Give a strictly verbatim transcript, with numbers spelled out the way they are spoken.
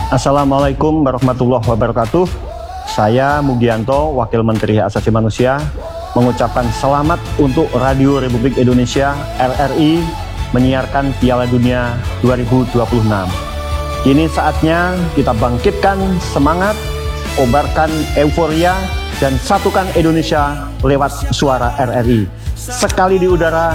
Assalamualaikum warahmatullahi wabarakatuh. Saya Mugianto, Wakil Menteri Hak Asasi Manusia, mengucapkan selamat untuk Radio Republik Indonesia R R I menyiarkan Piala Dunia dua ribu dua puluh enam. Kini saatnya kita bangkitkan semangat, kobarkan euforia, dan satukan Indonesia lewat suara R R I. Sekali di udara,